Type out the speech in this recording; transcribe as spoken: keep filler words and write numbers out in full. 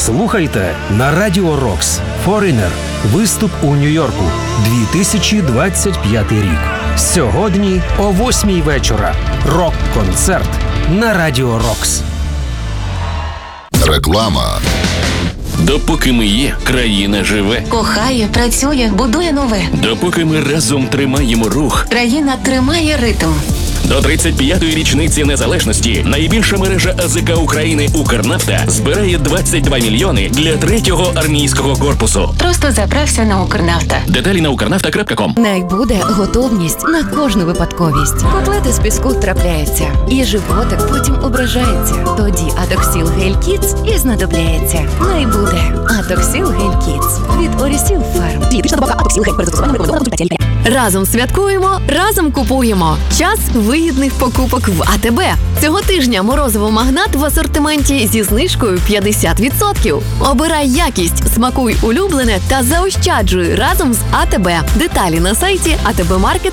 Слухайте на Радіо Рокс Foreigner. Виступ у Нью-Йорку. дві тисячі двадцять п'ятий рік. Сьогодні о восьмій вечора. Рок-концерт на Радіо Рокс. Реклама. Допоки ми є, країна живе. Кохає, працює, будує нове. Допоки ми разом тримаємо рух, країна тримає ритм. До тридцять п'ятої річниці незалежності найбільша мережа АЗК України «Укрнафта» збирає двадцять два мільйони для третього армійського корпусу. Просто заправся на «Укрнафта». Деталі на укрнафта крапка ком. Найбуде готовність на кожну випадковість. Котлети з піску трапляються, і животик потім ображається. Тоді Атоксіл Гель Кідс і знадобляється. Найбуде Атоксіл Гель Кідс від Орісіл Фарм. Дієтична добавка Атоксіл Гель перед застосуванням рекомендована консультація лікаря. Разом святкуємо, разом купуємо. Час вигідних покупок в АТБ. Цього тижня морозиво магнат в асортименті зі знижкою п'ятдесят відсотків. Обирай якість, смакуй улюблене та заощаджуй разом з АТБ. Деталі на сайті а те бе маркет